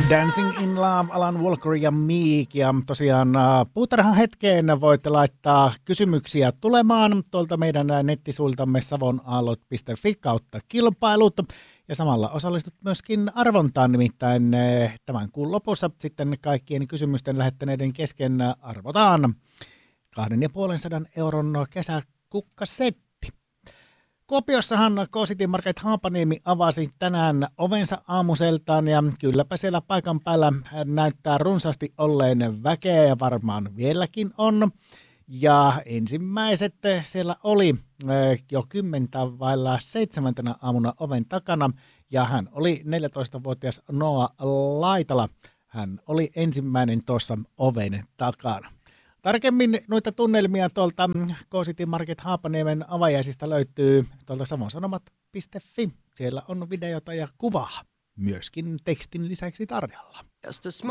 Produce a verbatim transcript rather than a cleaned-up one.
Dancing in Love, Alan Walker ja Meek. Ja tosiaan puutarhan hetkeen voitte laittaa kysymyksiä tulemaan tuolta meidän nettisuiltamme savonaallot piste fi kautta kilpailut. Ja samalla osallistut myöskin arvontaan, nimittäin tämän kuun lopussa sitten kaikkien kysymysten lähettäneiden kesken arvotaan kahden ja puolen sadan euron kesäkukkasetti. Kuopiossahan K-City Market Haapaniemi avasi tänään ovensa aamuseltaan ja kylläpä siellä paikan päällä näyttää runsaasti olleen väkeä ja varmaan vieläkin on. Ja ensimmäiset siellä oli jo kymmentä vailla seitsemäntenä aamuna oven takana ja hän oli neljätoistavuotias Noa Laitala. Hän oli ensimmäinen tuossa oven takana. Tarkemmin noita tunnelmia tuolta K-City Market Haapaniemen avajaisista löytyy tuolta savonsanomat piste fi. Siellä on videota ja kuvaa, myöskin tekstin lisäksi tarjolla.